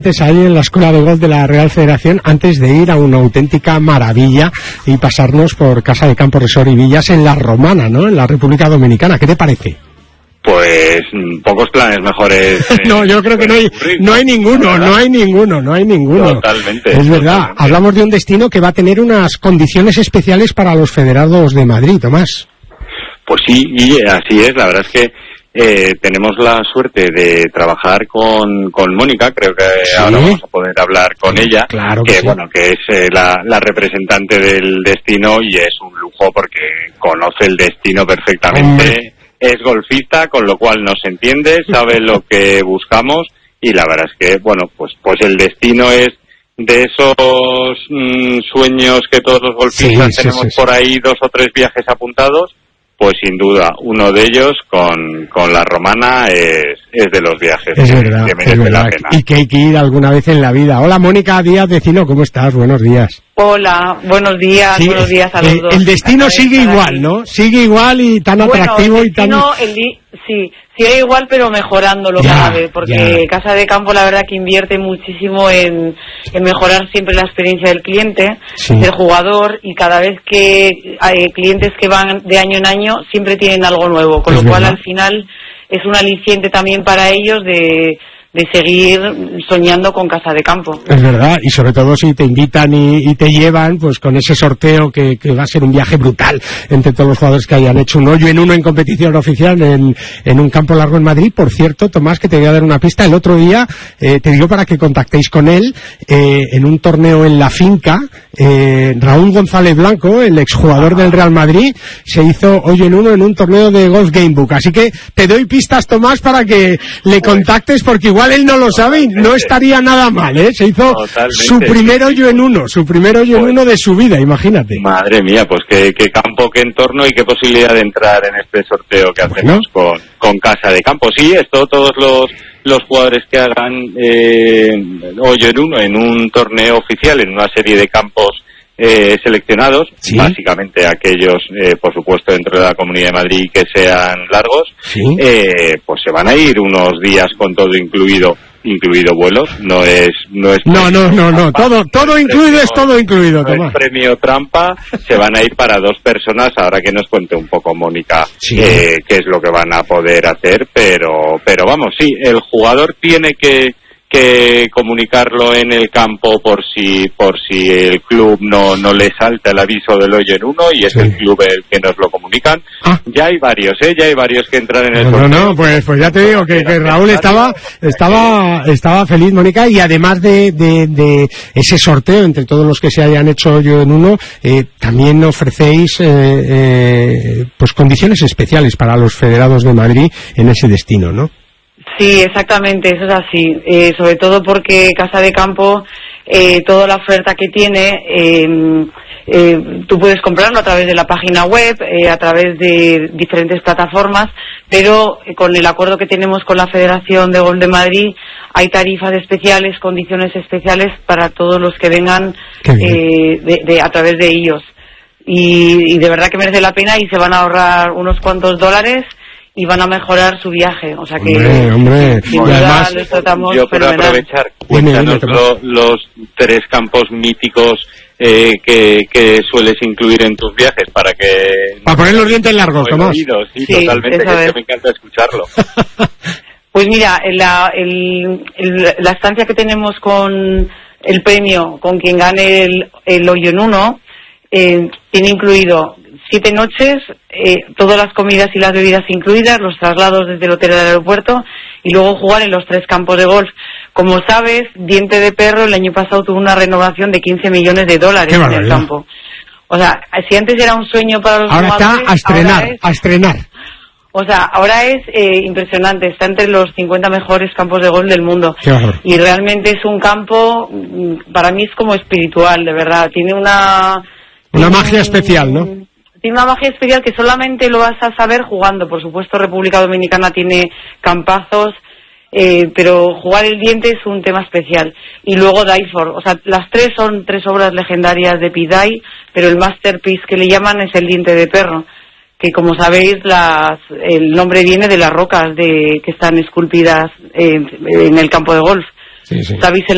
Ahí en la Escuela de Golf de la Real Federación, antes de ir a una auténtica maravilla y pasarnos por Casa de Campo, Resort y Villas en La Romana, ¿no? En la República Dominicana. ¿Qué te parece? Pues pocos planes mejores. No, yo creo que no hay ninguno. Totalmente. Es verdad. Totalmente. Hablamos de un destino que va a tener unas condiciones especiales para los federados de Madrid, Tomás. Pues sí, y así es. La verdad es que tenemos la suerte de trabajar con Mónica, creo que ¿Sí? Ahora vamos a poder hablar con ella, claro que sí. Bueno, que es la representante del destino y es un lujo porque conoce el destino perfectamente. Hombre. Es golfista, con lo cual nos entiende, sabe lo que buscamos y la verdad es que, bueno, pues el destino es de esos sueños que todos los golfistas tenemos por ahí 2 o 3 viajes apuntados. Pues sin duda, uno de ellos con La Romana es de los viajes es verdad, que merece la pena. Y que hay que ir alguna vez en la vida. Hola, Mónica Díaz de Cino, ¿cómo estás? Buenos días. Hola, buenos días, sí, buenos días a los dos. El destino sigue igual, ¿no? Sigue igual y tan atractivo el destino, y tan... Sí, sigue igual pero mejorándolo cada vez, porque Casa de Campo la verdad que invierte muchísimo en mejorar siempre la experiencia del cliente, del jugador, y cada vez que hay clientes que van de año en año siempre tienen algo nuevo, con lo cual al final es un aliciente también para ellos de seguir soñando con Casa de Campo. Es verdad, y sobre todo si te invitan y te llevan, pues con ese sorteo que va a ser un viaje brutal entre todos los jugadores que hayan hecho un hoyo en uno en competición oficial en un campo largo en Madrid. Por cierto, Tomás, que te voy a dar una pista, el otro día te digo para que contactéis con él, en un torneo en La Finca, Raúl González Blanco, el exjugador del Real Madrid, se hizo hoyo en uno en un torneo de Golf Gamebook. Así que te doy pistas, Tomás, para que le contactes, porque igual él no lo sabe y no estaría nada mal, ¿eh? Se hizo su primer hoyo en uno de su vida, imagínate. Madre mía, pues qué campo, qué entorno y qué posibilidad de entrar en este sorteo que hacemos con Casa de Campo. Sí, esto todos los jugadores que hagan hoyo en uno en un torneo oficial, en una serie de campos seleccionados, básicamente aquellos, por supuesto, dentro de la Comunidad de Madrid que sean largos, pues se van a ir unos días con todo incluido vuelos, no, todo incluido es todo incluido, Tomás. Es premio trampa, se van a ir para 2 personas, ahora que nos cuente un poco Mónica qué es lo que van a poder hacer, pero vamos, sí, el jugador tiene que comunicarlo en el campo por si el club no le salta el aviso del hoyo en uno, y es el club el que nos lo comunican. Ya hay varios que entran en el sorteo. Pues ya te digo que Raúl estaba feliz, Mónica, y además de ese sorteo entre todos los que se hayan hecho hoyo en uno, también ofrecéis pues condiciones especiales para los federados de Madrid en ese destino, ¿no? Sí, exactamente, eso es así. Sobre todo porque Casa de Campo, toda la oferta que tiene, tú puedes comprarlo a través de la página web, a través de diferentes plataformas, pero con el acuerdo que tenemos con la Federación de Golf de Madrid hay tarifas especiales, condiciones especiales para todos los que vengan a través de ellos. Y de verdad que merece la pena y se van a ahorrar unos cuantos dólares y van a mejorar su viaje, o sea que hombre. sin duda además, les tratamos yo quiero aprovechar, cuéntanos los 3 campos míticos que sueles incluir en tus viajes para poner los dientes largos, Tomás. Sí, totalmente, que me encanta escucharlo. Pues mira, la estancia que tenemos con el premio, con quien gane el hoyo en uno, tiene incluido 7 noches, todas las comidas y las bebidas incluidas, los traslados desde el hotel al aeropuerto y luego jugar en los 3 campos de golf. Como sabes, Diente de Perro el año pasado tuvo una renovación de $15 millones en el campo. O sea, si antes era un sueño para los jugadores, ahora está a estrenar. O sea, ahora es impresionante, está entre los 50 mejores campos de golf del mundo. Y realmente es un campo, para mí es como espiritual, de verdad. Tiene una magia especial, ¿no? Tiene una magia especial que solamente lo vas a saber jugando. Por supuesto, República Dominicana tiene campazos, pero jugar el Diente es un tema especial. Y luego Dayforth, o sea, las 3 son 3 obras legendarias de Pidai, pero el masterpiece que le llaman es el Diente de Perro, que como sabéis el nombre viene de las rocas que están esculpidas en el campo de golf. ¿Sabéis